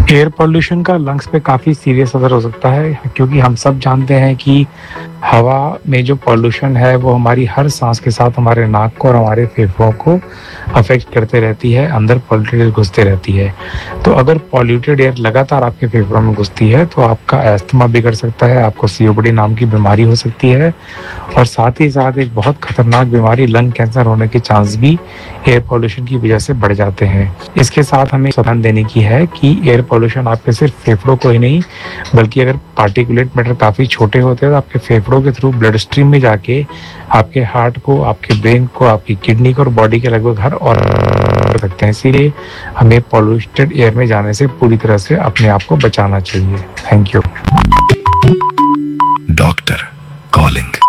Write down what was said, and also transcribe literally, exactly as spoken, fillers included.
Air pollution का lungs पे काफ़ी सीरियस असर हो सकता है, क्योंकि हम सब जानते हैं कि हवा में जो पॉल्यूशन है वो हमारी हर सांस के साथ हमारे नाक को और हमारे फेफड़ों को अफेक्ट करते रहती है, अंदर पॉल्यूटेड एयर घुसते रहती है। तो अगर पॉल्यूटेड एयर लगातार आपके फेफड़ों में घुसती है तो आपका अस्थमा बिगड़ सकता है, आपको सीओपीडी नाम की बीमारी हो सकती है, और साथ ही साथ एक बहुत खतरनाक बीमारी लंग कैंसर होने के चांस भी एयर पॉल्यूशन की वजह से बढ़ जाते हैं। इसके साथ हमें ध्यान देने की है कि एयर पॉल्यूशन आपके सिर्फ फेफड़ों को ही नहीं, बल्कि अगर पार्टिकुलेट मैटर काफ़ी छोटे होते हैं तो आपके फेफड़ों के थ्रू ब्लड स्ट्रीम में जाके आपके हार्ट को, आपके ब्रेन को, आपकी किडनी को और बॉडी के लगभग हर और कर सकते हैं। इसीलिए हमें पॉल्यूटेड एयर में जाने से पूरी तरह से अपने आप को बचाना चाहिए। Thank you. Doctor calling.